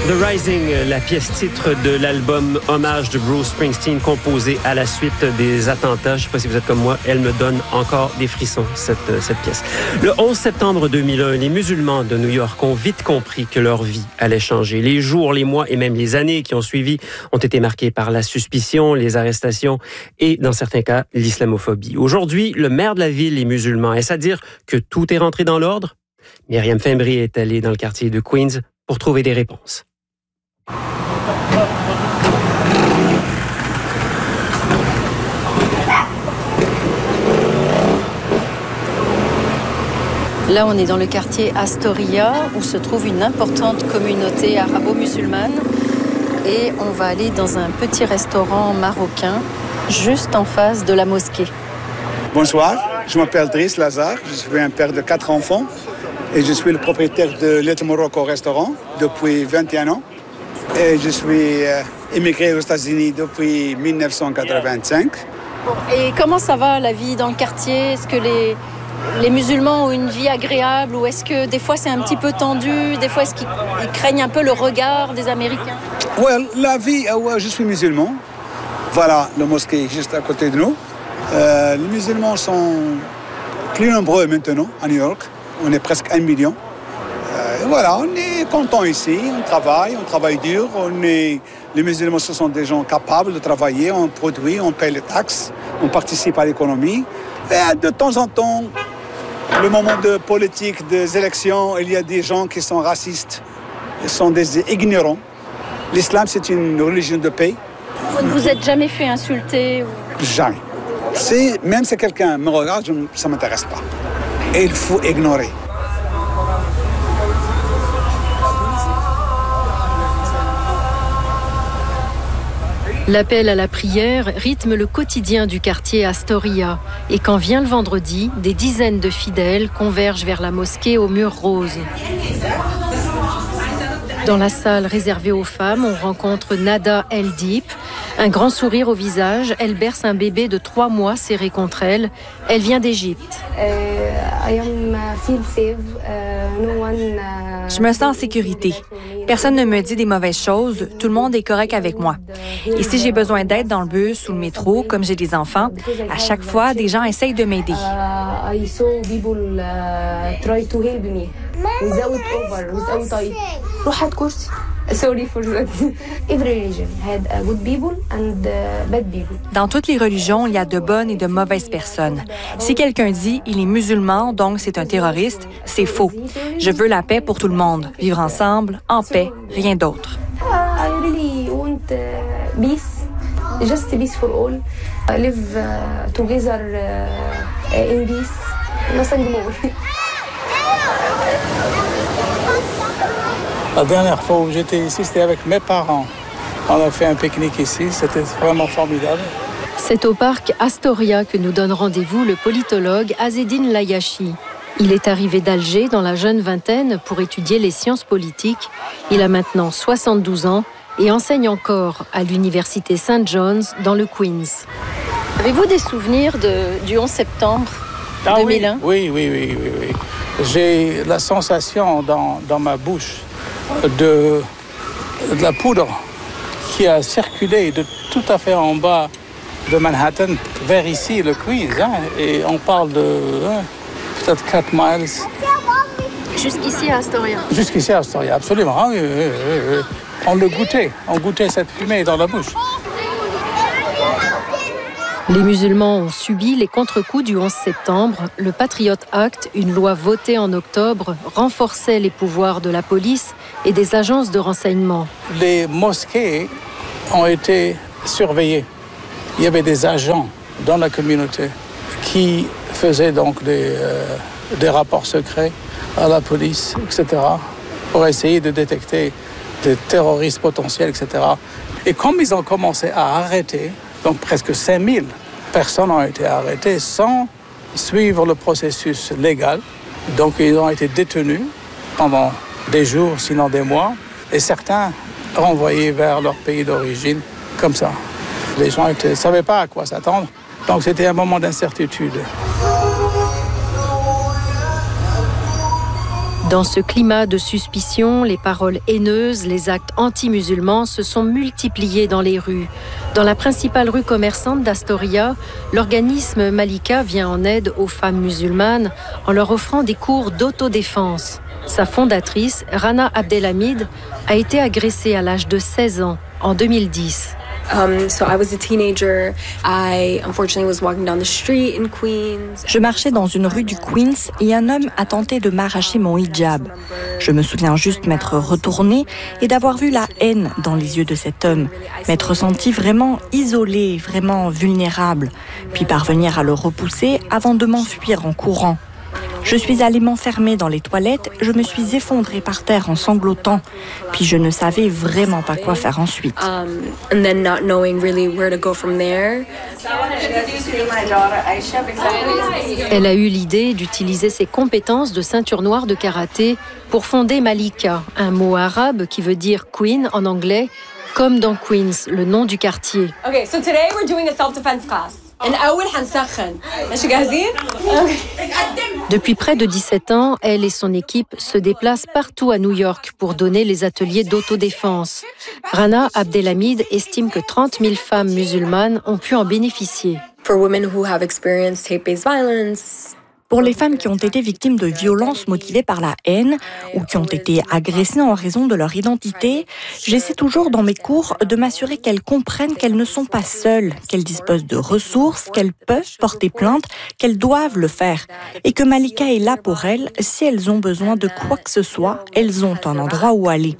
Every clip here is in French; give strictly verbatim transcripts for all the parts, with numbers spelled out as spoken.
The Rising, la pièce titre de l'album Hommage de Bruce Springsteen, composé à la suite des attentats. Je ne sais pas si vous êtes comme moi, elle me donne encore des frissons, cette, cette pièce. Le onze septembre deux mille un, les musulmans de New York ont vite compris que leur vie allait changer. Les jours, les mois et même les années qui ont suivi ont été marqués par la suspicion, les arrestations et, dans certains cas, l'islamophobie. Aujourd'hui, le maire de la ville est musulman. Est-ce à dire que tout est rentré dans l'ordre? Myriam Fimbry est allée dans le quartier de Queens pour trouver des réponses. Là, on est dans le quartier Astoria, où se trouve une importante communauté arabo-musulmane. Et on va aller dans un petit restaurant marocain, juste en face de la mosquée. Bonsoir, je m'appelle Driss Lazare, je suis un père de quatre enfants et je suis le propriétaire de Little Morocco Restaurant depuis vingt et un ans. Et je suis euh, immigré aux États-Unis depuis mille neuf cent quatre-vingt-cinq. Et comment ça va la vie dans le quartier? Est-ce que les, les musulmans ont une vie agréable ou est-ce que des fois c'est un petit peu tendu? Des fois est-ce qu'ils craignent un peu le regard des Américains? Well, la vie, euh, ouais, je suis musulman. Voilà, la mosquée est juste à côté de nous. Euh, les musulmans sont plus nombreux maintenant à New York. On est presque un million. Euh, voilà, on est content ici, on travaille, on travaille dur. On est... Les musulmans, ce sont des gens capables de travailler, on produit, on paye les taxes, on participe à l'économie. Et de temps en temps, le moment de politique, des élections, il y a des gens qui sont racistes, ils sont des ignorants. L'islam, c'est une religion de paix. Vous ne vous êtes jamais fait insulter ou... Jamais. Si, même si quelqu'un me regarde, je, ça ne m'intéresse pas. Et il faut ignorer. L'appel à la prière rythme le quotidien du quartier Astoria. Et quand vient le vendredi, des dizaines de fidèles convergent vers la mosquée aux murs roses. Dans la salle réservée aux femmes, on rencontre Nada El Deep. Un grand sourire au visage, elle berce un bébé de trois mois serré contre elle. Elle vient d'Égypte. Je me sens en sécurité. Personne ne me dit des mauvaises choses. Tout le monde est correct avec moi. Et si j'ai besoin d'aide dans le bus ou le métro, comme j'ai des enfants, à chaque fois, des gens essayent de m'aider. Dans toutes les religions, il y a de bonnes et de mauvaises personnes. Si quelqu'un dit il est musulman, donc c'est un terroriste, c'est faux. Je veux la paix pour tout le monde, vivre ensemble, en paix, rien d'autre. Just peace for all. Live together in peace. Nothing more. La dernière fois où j'étais ici, c'était avec mes parents. On a fait un pique-nique ici, c'était vraiment formidable. C'est au parc Astoria que nous donne rendez-vous le politologue Azzedine Layachi. Il est arrivé d'Alger dans la jeune vingtaine pour étudier les sciences politiques. Il a maintenant soixante-douze ans et enseigne encore à l'université Saint John's dans le Queens. Avez-vous des souvenirs de, du onze septembre ah, deux mille un? Oui, oui, oui, oui, oui. J'ai la sensation dans, dans ma bouche de, de la poudre qui a circulé de tout à fait en bas de Manhattan vers ici, le Queens. Hein, et on parle de hein, peut-être quatre miles. Jusqu'ici à Astoria? Jusqu'ici à Astoria, absolument. Ah, oui, oui, oui, oui. On le goûtait, on goûtait cette fumée dans la bouche. Les musulmans ont subi les contre-coups du onze septembre. Le Patriot Act, une loi votée en octobre, renforçait les pouvoirs de la police et des agences de renseignement. Les mosquées ont été surveillées. Il y avait des agents dans la communauté qui faisaient donc des, euh, des rapports secrets à la police, et cetera, pour essayer de détecter des terroristes potentiels, et cetera. Et comme ils ont commencé à arrêter, donc presque cinq mille personnes ont été arrêtées sans suivre le processus légal. Donc ils ont été détenus pendant des jours, sinon des mois, et certains renvoyés vers leur pays d'origine, comme ça. Les gens ne savaient pas à quoi s'attendre, donc c'était un moment d'incertitude. Dans ce climat de suspicion, les paroles haineuses, les actes anti-musulmans se sont multipliés dans les rues. Dans la principale rue commerçante d'Astoria, l'organisme Malika vient en aide aux femmes musulmanes en leur offrant des cours d'autodéfense. Sa fondatrice, Rana Abdelhamid, a été agressée à l'âge de seize ans, en deux mille dix. Um, so I was a teenager. I unfortunately was walking down the street in Queens. Je marchais dans une rue du Queens et un homme a tenté de m'arracher mon hijab. Je me souviens juste m'être retournée et d'avoir vu la haine dans les yeux de cet homme, m'être sentie vraiment isolée, vraiment vulnérable, puis parvenir à le repousser avant de m'enfuir en courant. Je suis allée m'enfermer dans les toilettes, je me suis effondrée par terre en sanglotant, puis je ne savais vraiment pas quoi faire ensuite. Um, and then not knowing really where to go from there. Elle a eu l'idée d'utiliser ses compétences de ceinture noire de karaté pour fonder Malika, un mot arabe qui veut dire queen en anglais, comme dans Queens, le nom du quartier. Okay, so today we're doing a self-defense class. Depuis près de dix-sept ans, elle et son équipe se déplacent partout à New York pour donner les ateliers d'autodéfense. Rana Abdelhamid estime que trente mille femmes musulmanes ont pu en bénéficier. For women who have experienced hate-based violence. Pour les femmes qui ont été victimes de violences motivées par la haine ou qui ont été agressées en raison de leur identité, j'essaie toujours dans mes cours de m'assurer qu'elles comprennent qu'elles ne sont pas seules, qu'elles disposent de ressources, qu'elles peuvent porter plainte, qu'elles doivent le faire et que Malika est là pour elles. Si elles ont besoin de quoi que ce soit, elles ont un endroit où aller.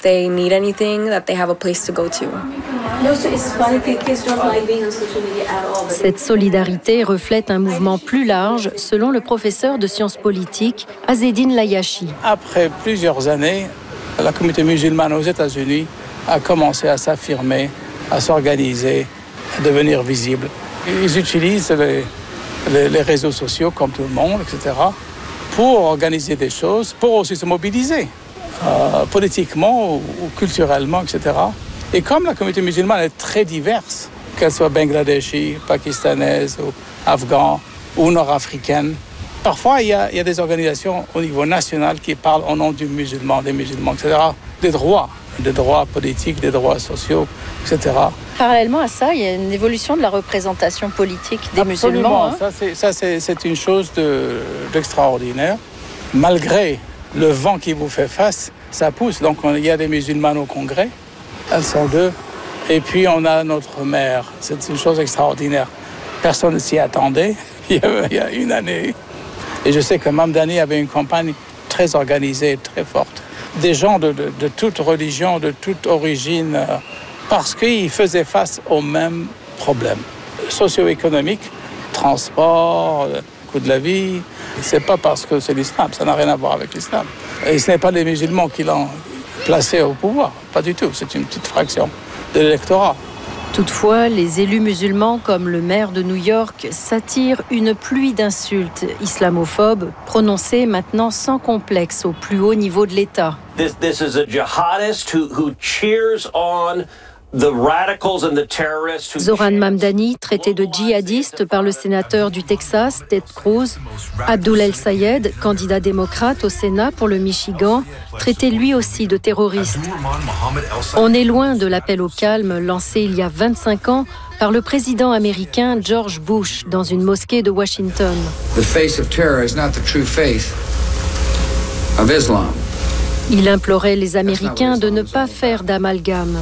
Cette solidarité reflète un mouvement plus large, selon le professeur de sciences politiques, Azzedine Layachi. Après plusieurs années, la communauté musulmane aux États-Unis a commencé à s'affirmer, à s'organiser, à devenir visible. Ils utilisent les, les, les réseaux sociaux, comme tout le monde, et cetera, pour organiser des choses, pour aussi se mobiliser, euh, politiquement ou, ou culturellement, et cetera. Et comme la communauté musulmane est très diverse, qu'elle soit bangladeshi, pakistanaise, ou afghane, ou nord-africaine. Parfois, il y, a, il y a des organisations au niveau national qui parlent au nom du musulman, des musulmans, et cetera. Des droits, des droits politiques, des droits sociaux, et cetera. Parallèlement à ça, il y a une évolution de la représentation politique des Absolument. musulmans. Hein. Ça, c'est, ça c'est, c'est une chose de, d'extraordinaire. Malgré le vent qui vous fait face, ça pousse. Donc, on, il y a des musulmanes au Congrès, elles sont deux. Et puis, on a notre maire. C'est une chose extraordinaire. Personne ne s'y attendait. Il y a une année. Et je sais que Mamdani avait une campagne très organisée, très forte. Des gens de, de, de toute religion, de toute origine, euh, parce qu'ils faisaient face aux mêmes problèmes socio-économiques, transport, euh, coût de la vie. C'est pas parce que c'est l'islam, ça n'a rien à voir avec l'islam. Et ce n'est pas les musulmans qui l'ont placé au pouvoir, pas du tout. C'est une petite fraction de l'électorat. Toutefois, les élus musulmans, comme le maire de New York, s'attirent une pluie d'insultes islamophobes, prononcées maintenant sans complexe au plus haut niveau de l'État. This, this is a jihadist who, who cheers on the radicals and the terrorists who... Zoran Mamdani, traité de djihadiste par le sénateur du Texas, Ted Cruz. Abdul El Sayed, candidat démocrate au Sénat pour le Michigan, traité lui aussi de terroriste. On est loin de l'appel au calme lancé il y a vingt-cinq ans par le président américain George Bush dans une mosquée de Washington. The face of terror is not the true faith of Islam. Il implorait les Américains de ne pas faire d'amalgame.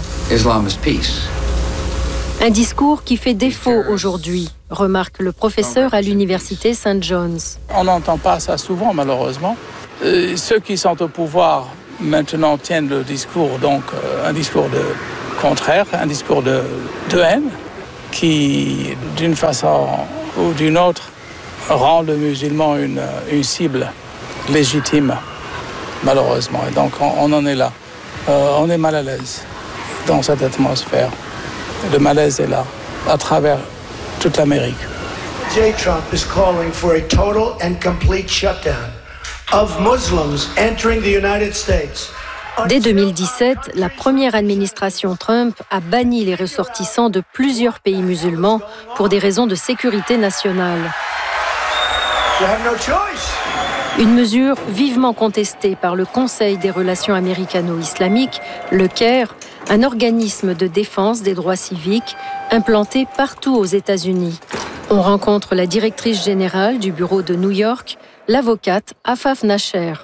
Un discours qui fait défaut aujourd'hui, remarque le professeur à l'université Saint John's. On n'entend pas ça souvent, malheureusement. Euh, ceux qui sont au pouvoir maintenant tiennent le discours, donc euh, un discours de contraire, un discours de, de haine, qui, d'une façon ou d'une autre, rend le musulman une, une cible légitime. Malheureusement. Et donc, on, on en est là. Euh, on est mal à l'aise dans cette atmosphère. Le malaise est là, à travers toute l'Amérique. J. Trump is calling for a total and complete shutdown of Muslims entering the United States. Dès deux mille dix-sept, la première administration Trump a banni les ressortissants de plusieurs pays musulmans pour des raisons de sécurité nationale. You have no choice. Une mesure vivement contestée par le Conseil des relations américano-islamiques, le C A I R, un organisme de défense des droits civiques implanté partout aux États-Unis. On rencontre la directrice générale du bureau de New York, l'avocate Afaf Nasher.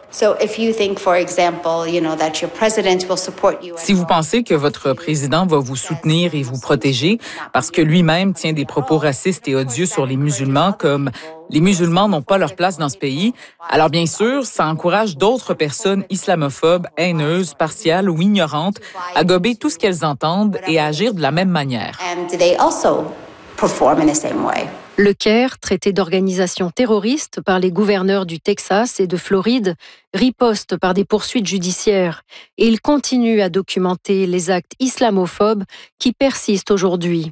Si vous pensez que votre président va vous soutenir et vous protéger parce que lui-même tient des propos racistes et odieux sur les musulmans comme « les musulmans n'ont pas leur place dans ce pays », alors bien sûr, ça encourage d'autres personnes islamophobes, haineuses, partiales ou ignorantes à gober tout ce qu'elles entendent et à agir de la même manière. Le C A I R, traité d'organisation terroriste par les gouverneurs du Texas et de Floride, riposte par des poursuites judiciaires et il continue à documenter les actes islamophobes qui persistent aujourd'hui.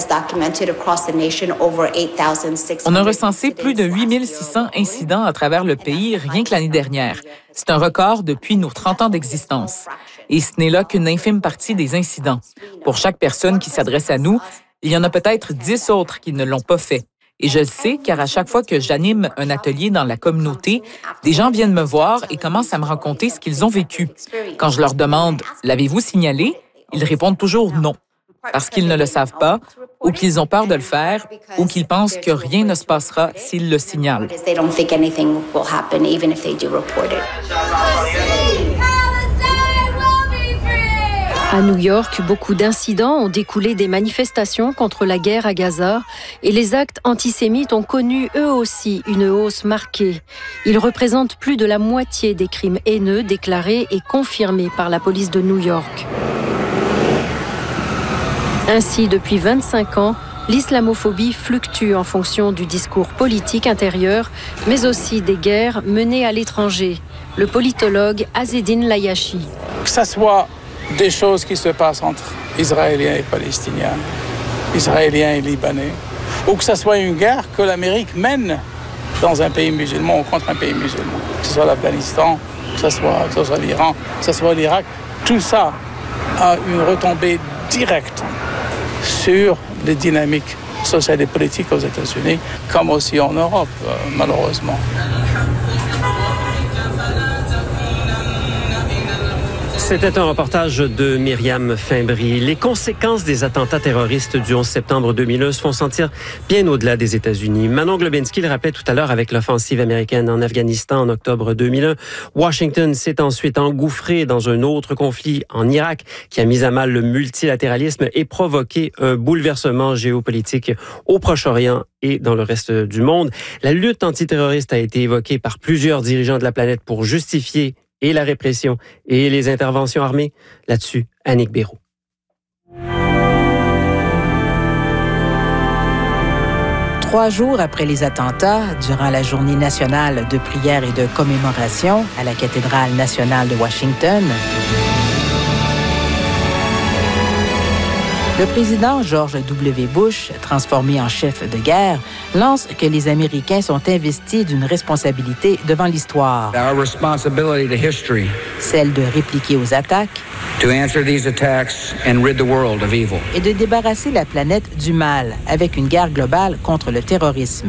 On a recensé plus de huit mille six cents incidents à travers le pays rien que l'année dernière. C'est un record depuis nos trente ans d'existence. Et ce n'est là qu'une infime partie des incidents. Pour chaque personne qui s'adresse à nous, il y en a peut-être dix autres qui ne l'ont pas fait. Et je le sais car à chaque fois que j'anime un atelier dans la communauté, des gens viennent me voir et commencent à me raconter ce qu'ils ont vécu. Quand je leur demande « L'avez-vous signalé ?», ils répondent toujours non, parce qu'ils ne le savent pas, ou qu'ils ont peur de le faire, ou qu'ils pensent que rien ne se passera s'ils le signalent. À New York, beaucoup d'incidents ont découlé des manifestations contre la guerre à Gaza et les actes antisémites ont connu eux aussi une hausse marquée. Ils représentent plus de la moitié des crimes haineux déclarés et confirmés par la police de New York. Ainsi, depuis vingt-cinq ans, l'islamophobie fluctue en fonction du discours politique intérieur, mais aussi des guerres menées à l'étranger. Le politologue Azzedine Layachi. Que ça soit des choses qui se passent entre Israéliens et Palestiniens, Israéliens et Libanais, ou que ce soit une guerre que l'Amérique mène dans un pays musulman ou contre un pays musulman, que ce soit l'Afghanistan, que ce soit, que ce soit l'Iran, que ce soit l'Irak, tout ça a une retombée directe sur les dynamiques sociales et politiques aux États-Unis, comme aussi en Europe, malheureusement. C'était un reportage de Myriam Fimbry. Les conséquences des attentats terroristes du onze septembre deux mille un se font sentir bien au-delà des États-Unis. Manon Globinski le rappelait tout à l'heure avec l'offensive américaine en Afghanistan en octobre deux mille un. Washington s'est ensuite engouffré dans un autre conflit en Irak qui a mis à mal le multilatéralisme et provoqué un bouleversement géopolitique au Proche-Orient et dans le reste du monde. La lutte antiterroriste a été évoquée par plusieurs dirigeants de la planète pour justifier et la répression et les interventions armées. Là-dessus, Annick Béraud. Trois jours après les attentats, durant la journée nationale de prière et de commémoration à la cathédrale nationale de Washington, le président George W. Bush, transformé en chef de guerre, lance que les Américains sont investis d'une responsabilité devant l'histoire. Our responsibility to history. Celle de répliquer aux attaques. To answer these attacks and rid the world of evil. Et de débarrasser la planète du mal avec une guerre globale contre le terrorisme.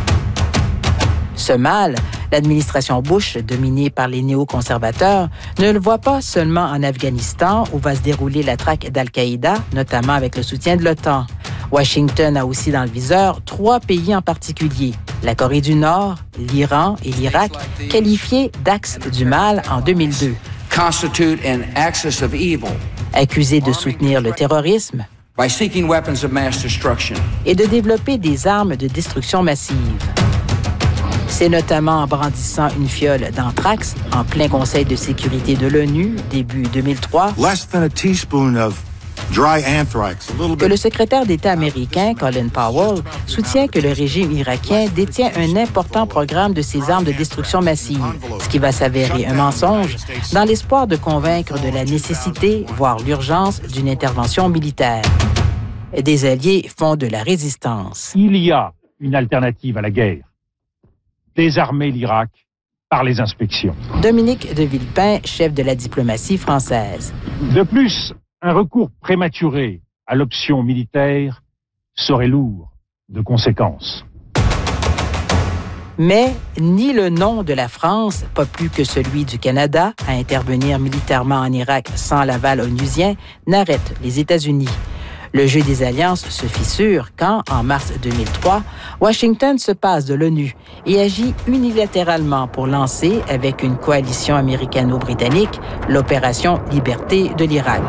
Ce mal, l'administration Bush, dominée par les néoconservateurs, ne le voit pas seulement en Afghanistan où va se dérouler la traque d'Al-Qaïda, notamment avec le soutien de l'OTAN. Washington a aussi dans le viseur trois pays en particulier, la Corée du Nord, l'Iran et l'Irak, qualifiés d'axe du mal en deux mille deux. Constitute an axis of evil. Accusés de soutenir le terrorisme by seeking weapons of mass destruction. Et de développer des armes de destruction massive. C'est notamment en brandissant une fiole d'anthrax en plein Conseil de sécurité de l'ONU, début deux mille trois, Less than a teaspoon of dry anthrax, a little bit... que le secrétaire d'État américain, Colin Powell, soutient que le régime irakien détient un important programme de ces armes de destruction massive, ce qui va s'avérer un mensonge, dans l'espoir de convaincre de la nécessité, voire l'urgence, d'une intervention militaire. Des alliés font de la résistance. Il y a une alternative à la guerre. Désarmer l'Irak par les inspections. Dominique de Villepin, chef de la diplomatie française. De plus, un recours prématuré à l'option militaire serait lourd de conséquences. Mais ni le nom de la France, pas plus que celui du Canada, à intervenir militairement en Irak sans l'aval onusien, n'arrête les États-Unis. Le jeu des alliances se fissure quand, en mars deux mille trois, Washington se passe de l'ONU et agit unilatéralement pour lancer, avec une coalition américano-britannique, l'opération Liberté de l'Irak.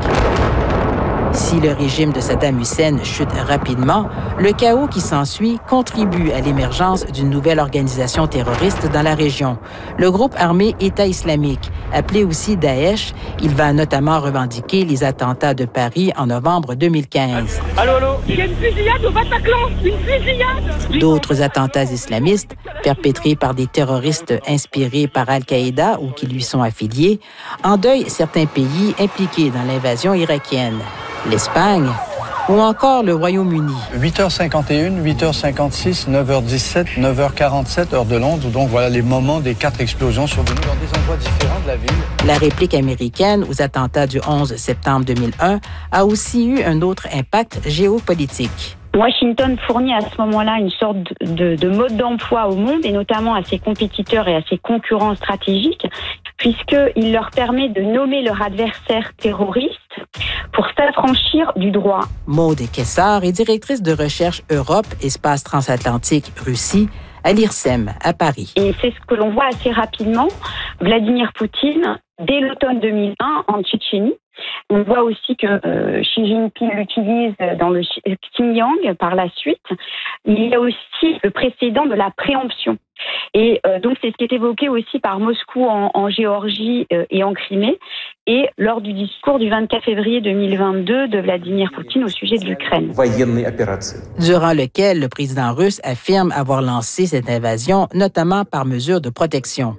Si le régime de Saddam Hussein chute rapidement, le chaos qui s'ensuit contribue à l'émergence d'une nouvelle organisation terroriste dans la région, le groupe armé État islamique, appelé aussi Daesh. Il va notamment revendiquer les attentats de Paris en novembre deux mille quinze. Allô, allô? Il y a une fusillade au Bataclan! Une fusillade! D'autres attentats islamistes, perpétrés par des terroristes inspirés par Al-Qaïda ou qui lui sont affiliés, endeuillent certains pays impliqués dans l'invasion irakienne. L'Espagne ou encore le Royaume-Uni. huit heures cinquante et une, huit heures cinquante-six, neuf heures dix-sept, neuf heures quarante-sept, heure de Londres. Donc voilà les moments des quatre explosions survenues dans des endroits différents de la ville. La réplique américaine aux attentats du onze septembre deux mille un a aussi eu un autre impact géopolitique. Washington fournit à ce moment-là une sorte de, de mode d'emploi au monde et notamment à ses compétiteurs et à ses concurrents stratégiques, puisqu'il leur permet de nommer leur adversaire terroriste pour s'affranchir du droit. Maude Kessar est directrice de recherche Europe, Espace transatlantique, Russie, à l'I R S E M, à Paris. Et c'est ce que l'on voit assez rapidement. Vladimir Poutine, dès l'automne deux mille un, en Tchétchénie, on voit aussi que euh, Xi Jinping l'utilise dans le Xinjiang par la suite. Il y a aussi le précédent de la préemption. Et euh, donc, c'est ce qui est évoqué aussi par Moscou en, en Géorgie euh, et en Crimée, et lors du discours du vingt-quatre février deux mille vingt-deux de Vladimir Poutine au sujet de l'Ukraine. Durant lequel le président russe affirme avoir lancé cette invasion, notamment par mesure de protection.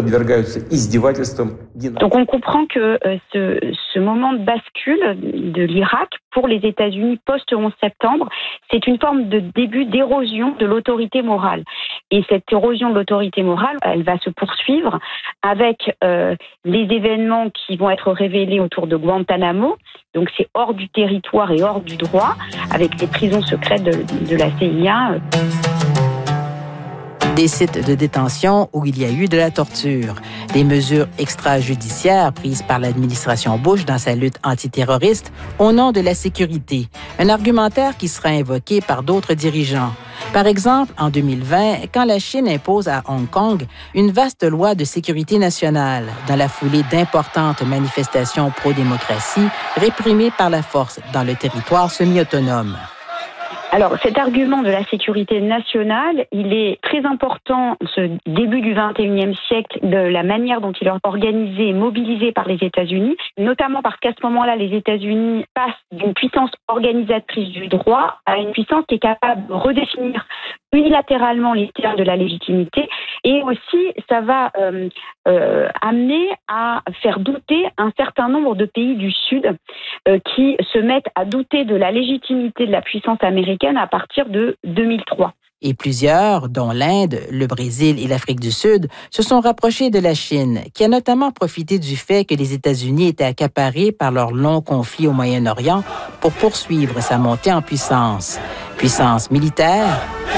Donc on comprend que euh, ce, ce moment de bascule de l'Irak pour les États-Unis post-onze septembre, c'est une forme de début d'érosion de l'autorité morale. Et cette érosion de l'autorité morale, elle va se poursuivre avec euh, les événements qui vont être révélés autour de Guantanamo. Donc c'est hors du territoire et hors du droit, avec les prisons secrètes de, de la C I A. Des sites de détention où il y a eu de la torture, des mesures extrajudiciaires prises par l'administration Bush dans sa lutte antiterroriste au nom de la sécurité, un argumentaire qui sera invoqué par d'autres dirigeants. Par exemple, en deux mille vingt, quand la Chine impose à Hong Kong une vaste loi de sécurité nationale, dans la foulée d'importantes manifestations pro-démocratie réprimées par la force dans le territoire semi-autonome. Alors, cet argument de la sécurité nationale, il est très important, ce début du vingt et unième siècle, de la manière dont il est organisé et mobilisé par les États-Unis, notamment parce qu'à ce moment-là, les États-Unis passent d'une puissance organisatrice du droit à une puissance qui est capable de redéfinir unilatéralement les termes de la légitimité, et aussi ça va euh, euh, amener à faire douter un certain nombre de pays du Sud euh, qui se mettent à douter de la légitimité de la puissance américaine à partir de deux mille trois. Et plusieurs, dont l'Inde, le Brésil et l'Afrique du Sud, se sont rapprochés de la Chine, qui a notamment profité du fait que les États-Unis étaient accaparés par leur long conflit au Moyen-Orient pour poursuivre sa montée en puissance. Puissance militaire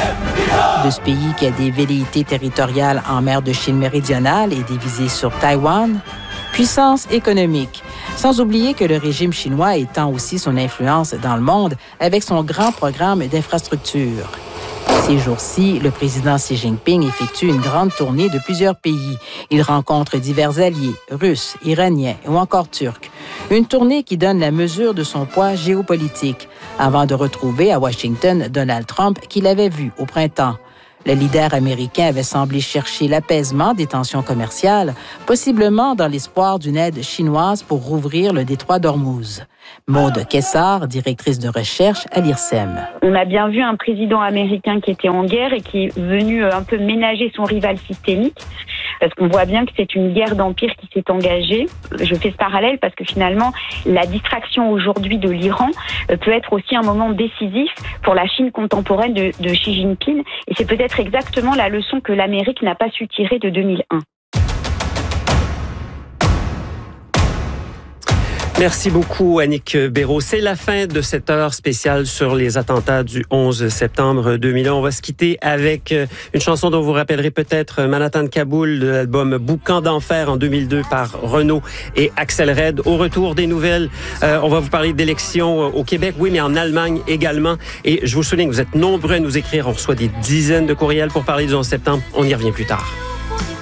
de ce pays qui a des velléités territoriales en mer de Chine méridionale et des visées sur Taïwan. Puissance économique, sans oublier que le régime chinois étend aussi son influence dans le monde avec son grand programme d'infrastructure. Ces jours-ci, le président Xi Jinping effectue une grande tournée de plusieurs pays. Il rencontre divers alliés, russes, iraniens ou encore turcs. Une tournée qui donne la mesure de son poids géopolitique, avant de retrouver à Washington Donald Trump qu'il avait vu au printemps. Le leader américain avait semblé chercher l'apaisement des tensions commerciales, possiblement dans l'espoir d'une aide chinoise pour rouvrir le détroit d'Ormuz. Maude Kessar, directrice de recherche à l'I R S E M. On a bien vu un président américain qui était en guerre et qui est venu un peu ménager son rival systémique, parce qu'on voit bien que c'est une guerre d'empire qui s'est engagée. Je fais ce parallèle parce que finalement, la distraction aujourd'hui de l'Iran peut être aussi un moment décisif pour la Chine contemporaine de, de Xi Jinping, et c'est peut-être exactement la leçon que l'Amérique n'a pas su tirer de deux mille un. Merci beaucoup, Annick Béraud. C'est la fin de cette heure spéciale sur les attentats du onze septembre deux mille un. On va se quitter avec une chanson dont vous vous rappellerez peut-être, Manhattan Kaboul, de l'album Boucan d'enfer en deux mille deux par Renaud et Axel Red. Au retour des nouvelles, euh, on va vous parler d'élections au Québec, oui, mais en Allemagne également. Et je vous souligne que vous êtes nombreux à nous écrire. On reçoit des dizaines de courriels pour parler du onze septembre. On y revient plus tard.